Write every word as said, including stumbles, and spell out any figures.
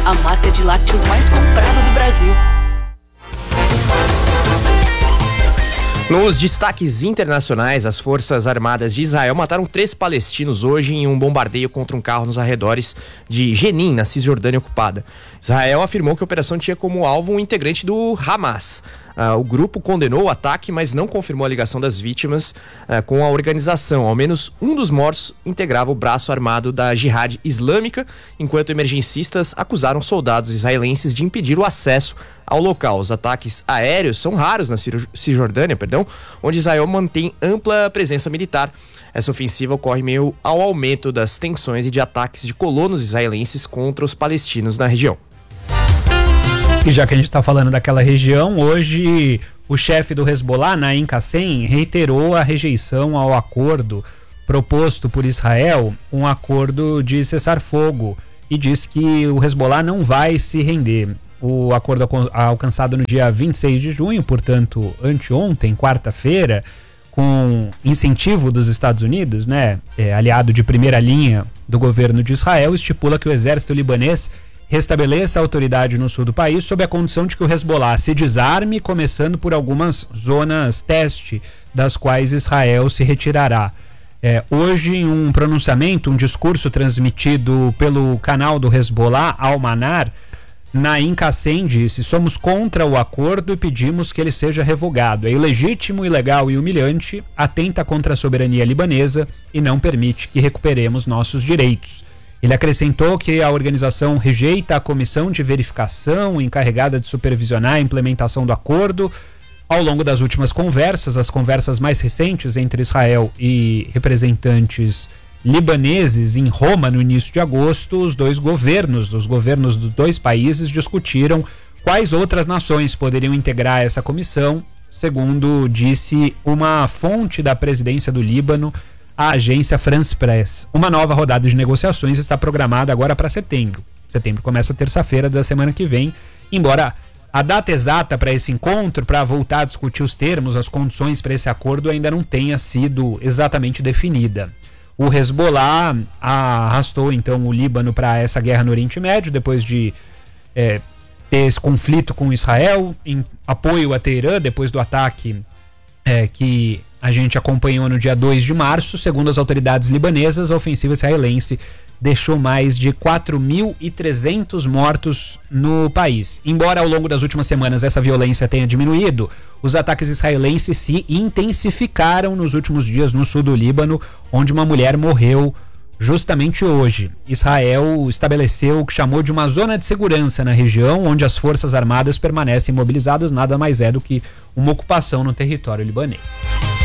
a marca de lácteos mais comprada do Brasil. Nos destaques internacionais, as Forças Armadas de Israel mataram três palestinos hoje em um bombardeio contra um carro nos arredores de Jenin, na Cisjordânia ocupada. Israel afirmou que a operação tinha como alvo um integrante do Hamas. Uh, o grupo condenou o ataque, mas não confirmou a ligação das vítimas uh, com a organização. Ao menos um dos mortos integrava o braço armado da Jihad Islâmica, enquanto emergencistas acusaram soldados israelenses de impedir o acesso ao local. Os ataques aéreos são raros na Cisjordânia, perdão, onde Israel mantém ampla presença militar. Essa ofensiva ocorre meio ao aumento das tensões e de ataques de colonos israelenses contra os palestinos na região. E já que a gente está falando daquela região, hoje o chefe do Hezbollah, Naim Qassem, reiterou a rejeição ao acordo proposto por Israel, um acordo de cessar-fogo, e disse que o Hezbollah não vai se render. O acordo alcançado no dia vinte e seis de junho, portanto, anteontem, quarta-feira, com incentivo dos Estados Unidos, né, é, aliado de primeira linha do governo de Israel, estipula que o exército libanês restabeleça a autoridade no sul do país sob a condição de que o Hezbollah se desarme, começando por algumas zonas teste, das quais Israel se retirará. É, hoje, em um pronunciamento, um discurso transmitido pelo canal do Hezbollah, Al-Manar, Naim Qassem disse: somos contra o acordo e pedimos que ele seja revogado. É ilegítimo, ilegal e humilhante, atenta contra a soberania libanesa e não permite que recuperemos nossos direitos. Ele acrescentou que a organização rejeita a comissão de verificação encarregada de supervisionar a implementação do acordo. Ao longo das últimas conversas, as conversas mais recentes entre Israel e representantes libaneses em Roma no início de agosto, os dois governos, os governos dos dois países discutiram quais outras nações poderiam integrar essa comissão, segundo disse uma fonte da presidência do Líbano, a agência France Press. Uma nova rodada de negociações está programada agora para setembro. Setembro começa terça-feira da semana que vem, embora a data exata para esse encontro, para voltar a discutir os termos, as condições para esse acordo ainda não tenha sido exatamente definida. O Hezbollah arrastou então o Líbano para essa guerra no Oriente Médio, depois de é, ter esse conflito com Israel, em apoio a Teherã, depois do ataque é, que a gente acompanhou no dia dois de março. Segundo as autoridades libanesas, a ofensiva israelense deixou mais de quatro mil e trezentos mortos no país. Embora ao longo das últimas semanas essa violência tenha diminuído, os ataques israelenses se intensificaram nos últimos dias no sul do Líbano, onde uma mulher morreu justamente hoje. Israel estabeleceu o que chamou de uma zona de segurança na região, onde as forças armadas permanecem mobilizadas, nada mais é do que uma ocupação no território libanês.